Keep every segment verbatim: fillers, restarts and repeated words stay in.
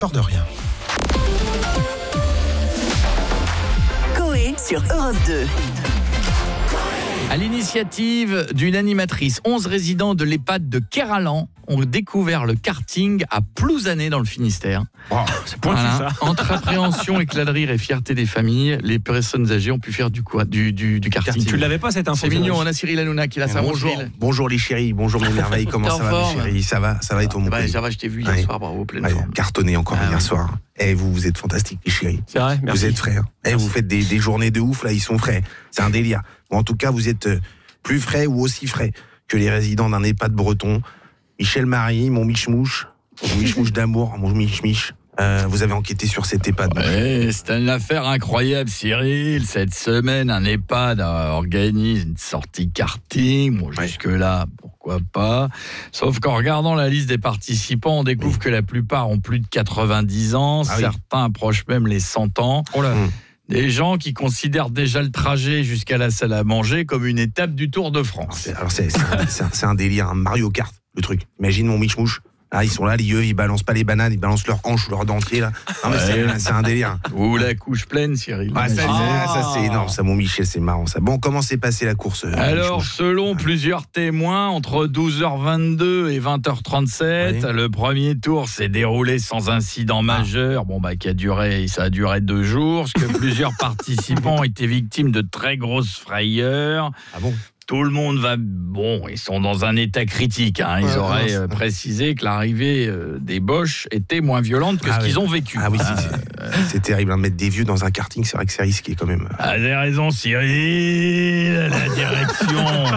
Peur de rien. Coé sur Europe deux. À l'initiative d'une animatrice, onze résidents de l'EHPAD de Kéralan ont découvert le karting à Plouzané dans le Finistère. Oh, c'est pointu Voilà. ça. Entre appréhension, éclat de rire et fierté des familles, les personnes âgées ont pu faire du, quoi, du, du, du karting. Tu l'avais pas cette info? C'est mignon, on a Cyril Hanouna qui l'a ça. Bonjour, bonjour les chéris, bonjour mes merveilles, comment T'es ça en va forme? mes chéris? Ça va, ça va et toi mon Ouais, pays? ça va, je t'ai vu hier Ouais. soir, bravo, pleine Ouais, forme. cartonné encore Ah, hier ouais. soir. Eh vous, vous êtes fantastiques les chéris. C'est vrai, merci. Vous êtes frais. Hein. Eh, vous faites des, des journées de ouf, là, ils sont frais. C'est un délire. Bon, en tout cas, vous êtes euh, plus frais ou aussi frais que les résidents d'un EHPAD breton. Michel Marie, mon michmouche, mon michmouche d'amour, mon michmiche. Euh, vous avez enquêté sur cet EHPAD. Ouais, c'est une affaire incroyable, Cyril. Cette semaine, un EHPAD organise une sortie karting. Bon, jusque-là, pourquoi pas. Sauf qu'en regardant la liste des participants, on découvre oui. que la plupart ont plus de quatre-vingt-dix ans. Ah, certains oui. approchent même les cent ans. Oh là. Mmh. Des gens qui considèrent déjà le trajet jusqu'à la salle à manger comme une étape du Tour de France. Alors, c'est, c'est, un, c'est, un, c'est un délire, un Mario Kart, le truc. Imagine mon michmouche. Ah, ils sont là, les yeux, ils balancent pas les bananes, ils balancent leurs hanches ou leurs dentiers, là. Non, mais ouais. c'est, c'est un délire. Ou la couche pleine, Cyril. Ah, ça, ah. ça, c'est énorme, ça, mon Michel, c'est marrant, ça. Bon, comment s'est passée la course? Alors, selon plusieurs témoins, entre douze heures vingt-deux et vingt heures trente-sept, oui. le premier tour s'est déroulé sans incident majeur. Bon, bah, qui a duré, ça a duré deux jours, parce que plusieurs participants étaient victimes de très grosses frayeurs. Ah bon? Tout le monde va... Bon, ils sont dans un état critique. Hein. Ils ouais, auraient euh, précisé que l'arrivée euh, des Boches était moins violente que ah, ce qu'ils oui. ont vécu. Ah oui, ah, c'est, c'est, euh, c'est terrible. Hein, mettre des vieux dans un karting, c'est vrai que c'est risqué quand même. Ah, vous avez raison, Cyril. La direction...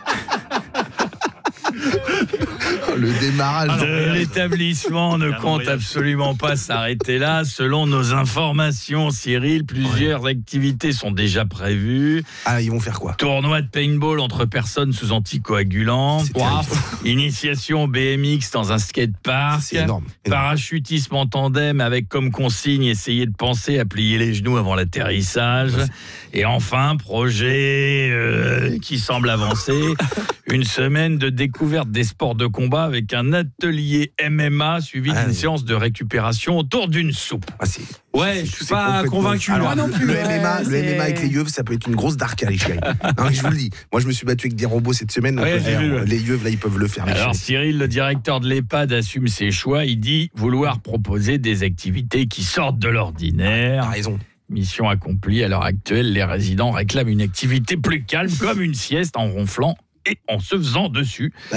Le démarrage de l'établissement ne compte absolument pas s'arrêter là. Selon nos informations, Cyril, plusieurs ouais. activités sont déjà prévues. Ah, ils vont faire quoi? Tournoi de paintball entre personnes sous anticoagulants. Wow. Initiation B M X dans un skatepark. C'est énorme, énorme. Parachutisme en tandem avec comme consigne essayer de penser à plier les genoux avant l'atterrissage. Ouais. Et enfin, projet euh, qui semble avancer. Une semaine de découverte des sports de combat avec un atelier M M A suivi ah, d'une oui. séance de récupération autour d'une soupe. Ah, c'est, ouais, c'est, je suis pas convaincu. Alors, non plus. Le M M A, le M M A avec les yeux, ça peut être une grosse darka, les chéris. Non, mais je vous le dis. Moi, je me suis battu avec des robots cette semaine. Donc, ouais, dire, vu, les yeux, là, ils peuvent le faire. Alors, Cyril, le directeur de l'EHPAD, assume ses choix. Il dit vouloir proposer des activités qui sortent de l'ordinaire. T'as raison. Mission accomplie. À l'heure actuelle, les résidents réclament une activité plus calme, comme une sieste en ronflant et en se faisant dessus. Ah,